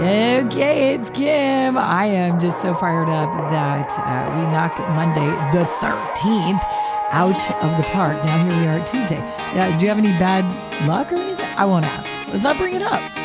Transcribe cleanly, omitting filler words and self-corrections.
Okay, it's Kim. I am just so fired up that we knocked Monday the 13th out of the park. Now here we are at Tuesday. Do you have any bad luck or anything? I won't ask. Let's not bring it up.